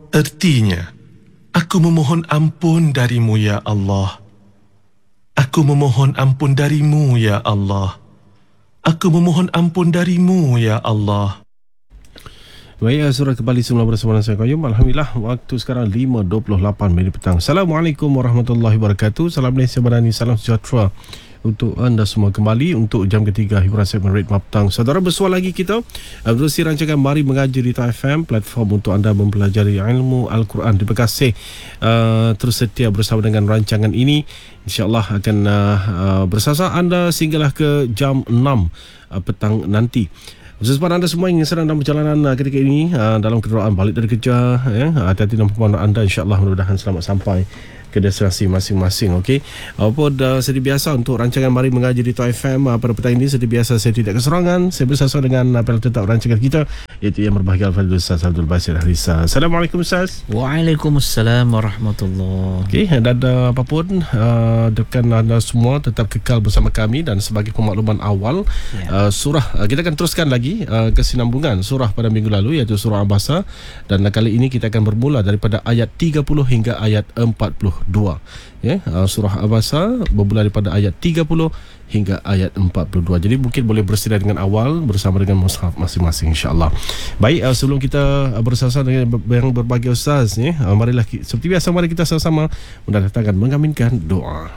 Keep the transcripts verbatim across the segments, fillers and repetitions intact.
Ertinya, aku memohon ampun darimu ya Allah. Aku memohon ampun darimu ya Allah. Aku memohon ampun darimu ya Allah. Baik, surah kembali semula bersama saya Qayyum. Alhamdulillah, waktu sekarang lima dua puluh lapan minit petang. Assalamualaikum warahmatullahi wabarakatuh. Salam Malaysia Madani, salam sejahtera untuk anda semua kembali untuk jam ketiga hiburan segmen Ritma Petang. Saudara, bersuara lagi kita berusi rancangan Mari Mengaji di Ritma F M, platform untuk anda mempelajari ilmu Al-Quran. Terima kasih uh, terus setia bersama dengan rancangan ini. InsyaAllah akan uh, uh, bersasar anda sehinggalah ke jam enam uh, petang nanti. Khusus pada anda semua yang sedang dalam perjalanan uh, ketika ini uh, dalam kenderaan balik dari kerja, ya, hati-hati dalam perjalanan anda. InsyaAllah mudah-mudahan selamat sampai ke destinasi masing-masing. Okey, apa dah seperti biasa untuk rancangan Mari Mengaji di Ritma F M uh, pada petang ini, seperti biasa saya tidak keserangan. Saya bersama dengan uh, panel tetap rancangan kita, iaitu yang berbahagia Al-Fadhil Ustaz Abdul Basir Harisa. Assalamualaikum Ustaz. Waalaikumsalam warahmatullahi. Okey, dan uh, apapun uh, dekan anda semua tetap kekal bersama kami. Dan sebagai pemakluman awal, ya. uh, surah uh, kita akan teruskan lagi uh, kesinambungan surah pada minggu lalu, iaitu surah Abasa. Dan uh, kali ini kita akan bermula daripada ayat tiga puluh hingga ayat empat puluh dua. Ya, uh, surah Abasa bermula daripada ayat tiga puluh hingga ayat empat puluh dua. Jadi mungkin boleh bersedia dengan awal bersama dengan mushaf masing-masing, insya-Allah. Baik, uh, sebelum kita uh, bersasar dengan yang berbahagia Ustaz, ya, uh, marilah seperti biasa mari kita sama-sama mendatangkan mengaminkan doa.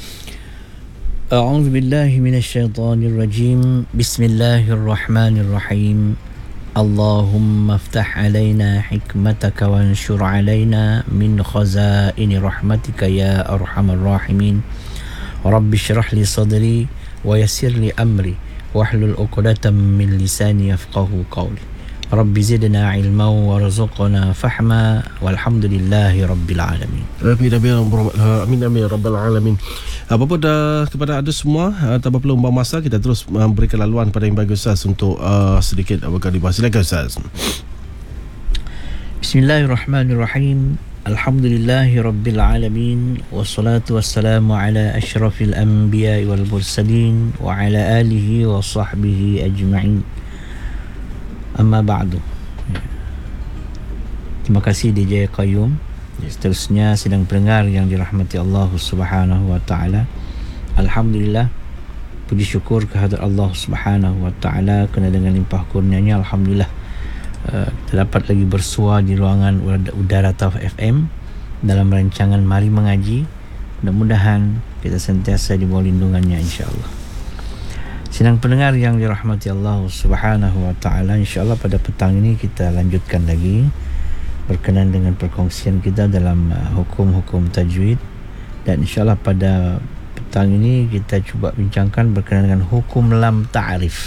A'udzu billahi minasyaitonir rajim. Bismillahirrahmanirrahim. Allahumma aftah alaina hikmataka wanshur alaina min khazaini rahmatika ya arhamar rahimin. Rabbi shrah li sadri wa yassir li amri wahlul 'uqdatam min lisani yafqahu qawli. Rabbi zidna ilma warzuqna fahma walhamdulillahi rabbil alamin. Amin amin amin amin rabbil alamin. Apa-apa dah kepada anda semua, tanpa perlu membuang masa, kita terus memberikan laluan pada yang bagi Ustaz untuk uh, sedikit apa dibahas. Silakan Ustaz. Bismillahirrahmanirrahim. Alhamdulillahi rabbil alamin. Wassalatu wassalamu ala asyrafil anbiya'i wal mursalin wa ala alihi wa sahbihi ajma'in. Amma ba'du. Terima kasih D J Qayyum. Seterusnya sidang pendengar yang dirahmati Allah Subhanahu wa taala. Alhamdulillah, puji syukur kehadrat Allah Subhanahu wa taala kerana dengan limpah kurnianya alhamdulillah uh, terdapat lagi bersua di ruangan udara Taf F M dalam rancangan Mari Mengaji. Mudah-mudahan kita sentiasa di bawah lindungannya, insya-Allah. Sidang pendengar yang dirahmati Allah Subhanahu wa taala, insya-Allah pada petang ini kita lanjutkan lagi berkenaan dengan perkongsian kita dalam uh, hukum-hukum tajwid. Dan insyaAllah pada petang ini kita cuba bincangkan berkenaan dengan hukum lam ta'rif,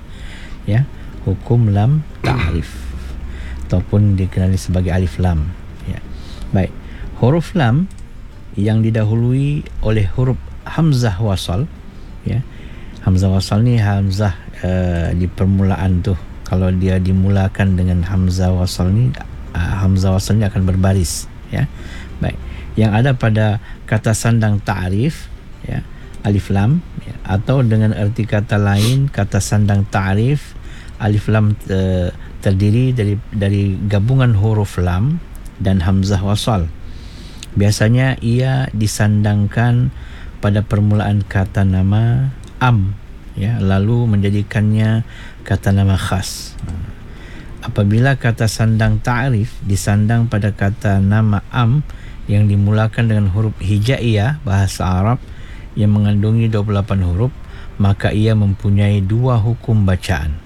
ya, hukum lam ta'rif ataupun dikenali sebagai alif lam, ya. Baik, huruf lam yang didahului oleh huruf hamzah wasal, ya. Hamzah wasal ni hamzah uh, di permulaan tu, kalau dia dimulakan dengan hamzah wasal ni, hamzah wasalnya akan berbaris, ya. Baik, yang ada pada kata sandang ta'rif, ya, alif lam, ya, atau dengan erti kata lain kata sandang ta'rif alif lam uh, terdiri dari dari gabungan huruf lam dan hamzah wasal. Biasanya ia disandangkan pada permulaan kata nama am, ya, lalu menjadikannya kata nama khas. Apabila kata sandang ta'rif disandang pada kata nama am yang dimulakan dengan huruf hijaiyah bahasa Arab yang mengandungi dua puluh lapan huruf, maka ia mempunyai dua hukum bacaan,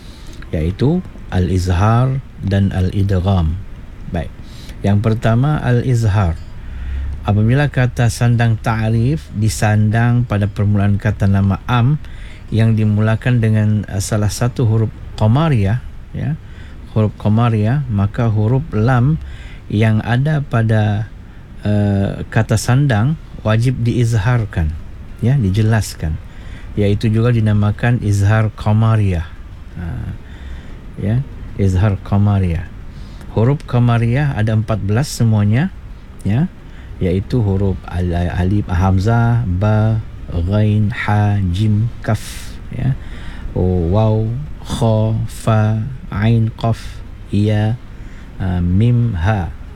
yaitu al-izhar dan al-idgham. Baik, yang pertama al-izhar. Apabila kata sandang ta'rif disandang pada permulaan kata nama am yang dimulakan dengan salah satu huruf qamariyah, ya, huruf qamariyah, maka huruf lam yang ada pada uh, kata sandang wajib diizharkan, ya, dijelaskan, iaitu juga dinamakan izhar qamariyah, uh, ya, izhar qamariyah. Huruf qamariyah ada empat belas semuanya, ya, iaitu huruf alif, hamzah, ba, ghain, ha, jim, kaf, ya, waw, kha, fa, ain, qaf, ya, uh, mim, ha.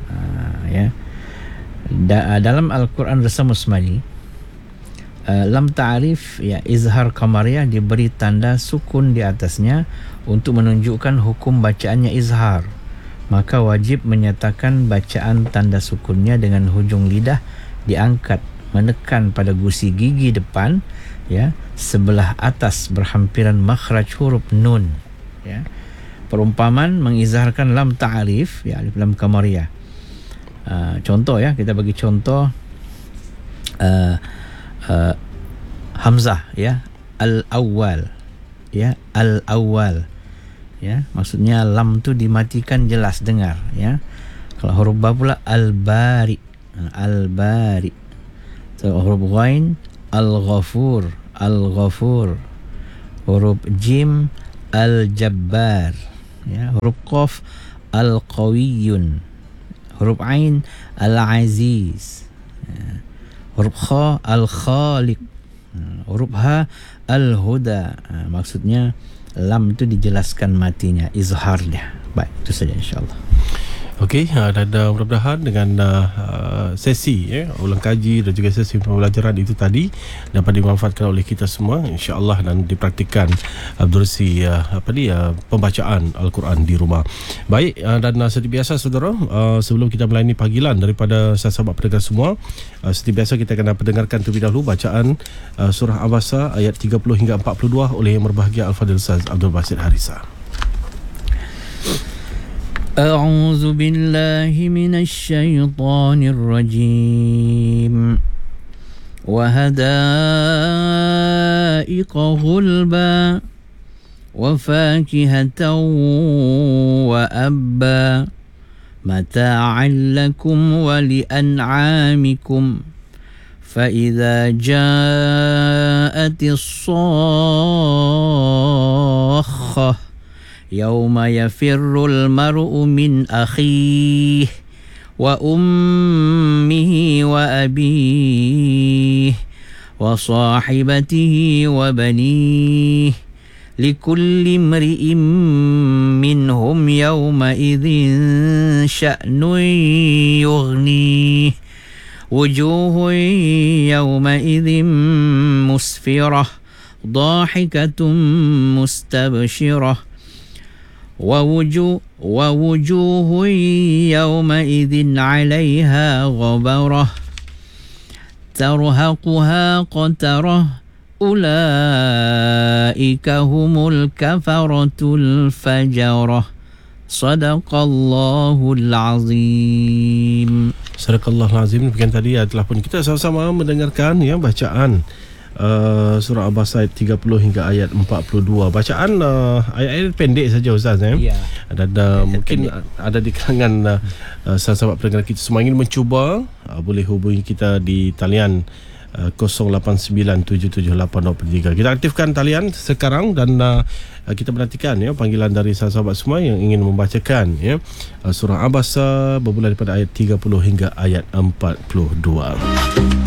uh, ya. Da, dalam Al-Quran Resam Usmani, uh, lam ta'rif ya izhar qamariyah diberi tanda sukun di atasnya untuk menunjukkan hukum bacaannya izhar. Maka wajib menyatakan bacaan tanda sukunnya dengan hujung lidah diangkat menekan pada gusi gigi depan, ya, sebelah atas berhampiran makhraj huruf nun, ya. Perumpamaan mengizharkan lam ta'rif, ya, alif lam qamariyah. Uh, contoh, ya, kita bagi contoh uh, uh, hamzah, ya, al-awwal, ya, al-awwal, ya, maksudnya lam tu dimatikan jelas dengar, ya. Kalau huruf ba pula al-bari, al-bari. So, huruf ghain al-ghafur, al-ghafur. Huruf jim al-jabbar, ya. Huruf qaf al-qawiyyun. Huruf ain al-aziz, ya. Huruf kha al-khaliq. Huruf ha al-huda. Maksudnya lam itu dijelaskan matinya, izhar dia. Baik, itu saja insya-Allah. Okey, uh, dan uh, mudah-mudahan dengan uh, sesi ya, ulang kaji dan juga sesi pembelajaran itu tadi dapat dimanfaatkan oleh kita semua insya-Allah dan dipraktikkan uh, durasi uh, apa ni uh, pembacaan Al-Quran di rumah. Baik, uh, dan uh, seperti biasa saudara, uh, sebelum kita melayani panggilan daripada sahabat pendengar semua, uh, seperti biasa kita akan pendengarkan terlebih dahulu bacaan uh, surah Abasa ayat tiga puluh hingga empat puluh dua oleh yang berbahagia Al-Fadhil Ustaz Abdul Basit Harisa. أعوذ بالله من الشيطان الرجيم وحدائق غلبا وفاكهة وأبا متاعا لكم ولأنعامكم فإذا جاءت الصاخة يوم يفر المرء من أخيه وأمه وأبيه وصاحبته وبنيه لكل امرئ منهم يومئذ شأن يغنيه وجوه يومئذ مسفرة ضاحكة مستبشرة ووجوه, ووجوه يومئذ عليها غبرة ترهقها قترة أولئك هم الكفرة الفجرة صدق الله العظيم. Sadaqallahul Azim. Demikian tadi adalah pun kita sama-sama mendengarkan ya bacaan Uh, surah Abasa ayat tiga puluh hingga ayat empat puluh dua. Bacaan uh, ayat-ayat pendek saja Ustaz ya. Ya. Dan uh, mungkin pendek. Ada di kalangan uh, sahabat pendengar kita semua ingin mencuba, uh, boleh hubungi kita di talian uh, kosong lapan sembilan tujuh tujuh lapan dua tiga. Kita aktifkan talian sekarang dan uh, kita menantikan ya panggilan dari sahabat semua yang ingin membacakan ya uh, surah Abasa bermula daripada ayat tiga puluh hingga ayat empat puluh dua.